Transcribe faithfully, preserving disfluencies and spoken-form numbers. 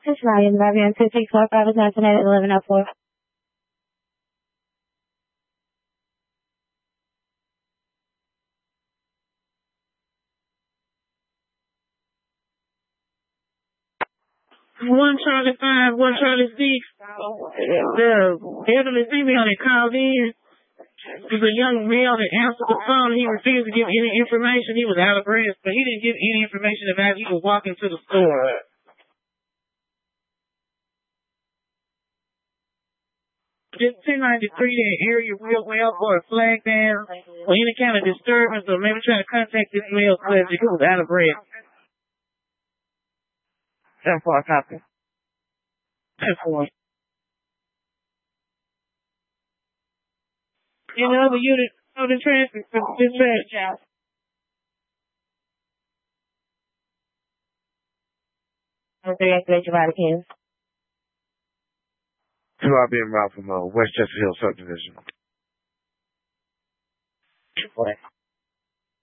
It's Ryan, Barbie, two six four five is nineteen at eleven oh four. One Charlie five, one Charlie six. The elderly female that called in was a young male that answered the phone. He refused to give any information. He was out of breath, but he didn't give any information about he was walking to the store. Just ten ninety-three, that area real well for a flag down or any kind of disturbance or maybe trying to contact this male subject who was out of breath. That's for a copy. That's for You know, the unit of the traffic from dispatch. Okay, activate your body cam. two R B M route from uh, Westchester Hill subdivision. What?